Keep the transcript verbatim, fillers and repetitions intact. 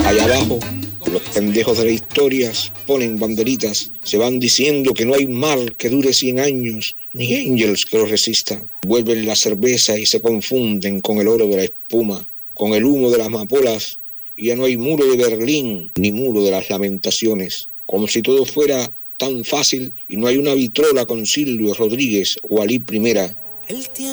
Allá abajo, los pendejos de la historia ponen banderitas, se van diciendo que no hay mar que dure cien años, ni Angels que lo resista. Vuelven la cerveza y se confunden con el oro de la espuma, con el humo de las amapolas, y ya no hay muro de Berlín, ni muro de las lamentaciones. Como si todo fuera tan fácil y no hay una vitrola con Silvio Rodríguez o Alí Primera.